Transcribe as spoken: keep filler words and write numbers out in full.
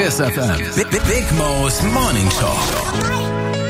Kiss F M. Big, Big Mo's Morning Show.